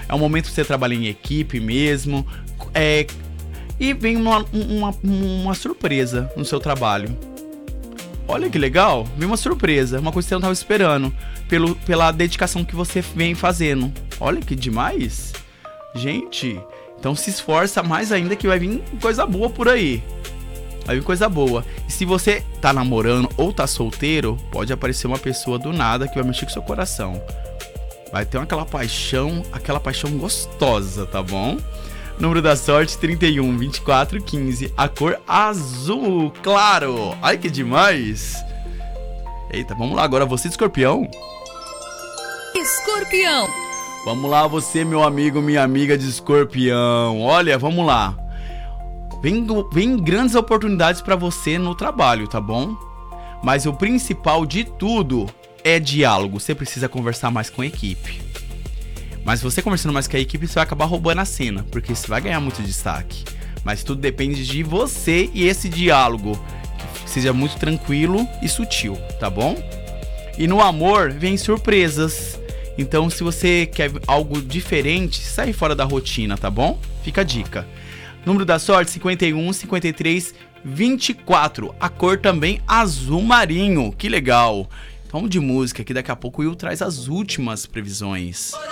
É um momento que você trabalha em equipe mesmo. E vem uma surpresa no seu trabalho. Olha que legal, vem uma surpresa, uma coisa que você não estava esperando, pela dedicação que você vem fazendo. Olha que demais. Gente, então se esforça mais ainda que vai vir coisa boa por aí. Vai vir coisa boa. E se você tá namorando ou tá solteiro, pode aparecer uma pessoa do nada que vai mexer com seu coração. Vai ter aquela paixão gostosa, tá bom? Número da sorte, 31, 24, 15. A cor azul, claro. Ai, que demais. Eita, vamos lá agora, você de escorpião. Escorpião. Vamos lá, você, meu amigo, minha amiga de escorpião. Olha, vamos lá. Vem grandes oportunidades pra você no trabalho, tá bom? Mas o principal de tudo é diálogo. Você precisa conversar mais com a equipe. Mas você conversando mais com a equipe, você vai acabar roubando a cena, porque você vai ganhar muito destaque. Mas tudo depende de você e esse diálogo, que seja muito tranquilo e sutil, tá bom? E no amor, vem surpresas. Então, se você quer algo diferente, sai fora da rotina, tá bom? Fica a dica. Número da sorte, 51, 53, 24. A cor também azul marinho. Que legal. Então, de música, que daqui a pouco o Will traz as últimas previsões.